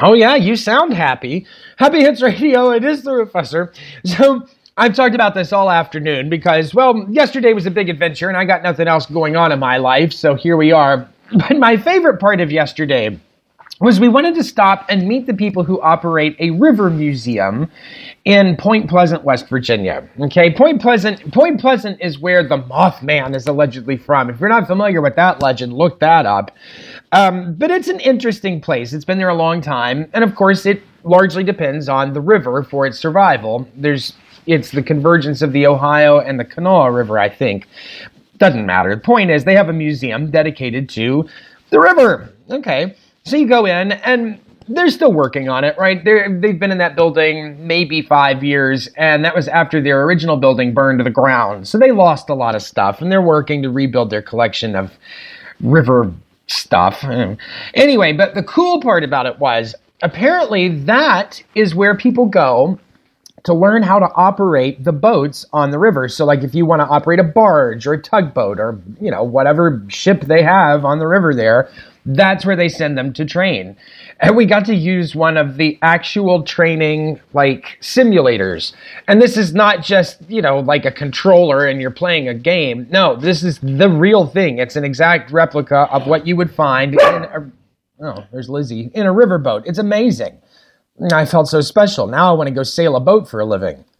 Oh, yeah, you sound happy. Happy Hits Radio, it is the Professor. So, I've talked about this all afternoon because, well, yesterday was a big adventure and I got nothing else going on in my life, so here we are. But my favorite part of yesterday was we wanted to stop and meet the people who operate a river museum in Point Pleasant, West Virginia. Okay, Point Pleasant is where the Mothman is allegedly from. If you're not familiar with that legend, look that up. But it's an interesting place. It's been there a long time. And of course, it largely depends on the river for its survival. It's the convergence of the Ohio and the Kanawha River, I think. Doesn't matter. The point is they have a museum dedicated to the river. Okay, so you go in and they're still working on it, right? They've been in that building maybe 5 years, and that was after their original building burned to the ground. So they lost a lot of stuff, and they're working to rebuild their collection of river stuff. Anyway, but the cool part about it was apparently that is where people go to learn how to operate the boats on the river. So like if you want to operate a barge or a tugboat or, whatever ship they have on the river there, that's where they send them to train. And we got to use one of the actual training simulators. And this is not just, like a controller and you're playing a game. No, this is the real thing. It's an exact replica of what you would find there's Lizzie, in a riverboat. It's amazing. I felt so special. Now I want to go sail a boat for a living.